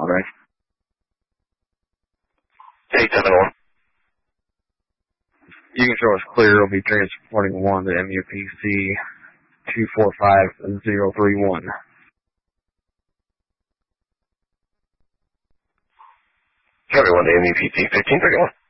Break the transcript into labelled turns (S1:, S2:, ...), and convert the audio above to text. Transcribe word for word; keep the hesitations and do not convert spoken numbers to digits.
S1: all right?
S2: eight seven one.
S1: You can show us clear. It'll be transporting one to M U P C two four five zero three one.
S2: Charlie one to M U P C fifteen thirty-one.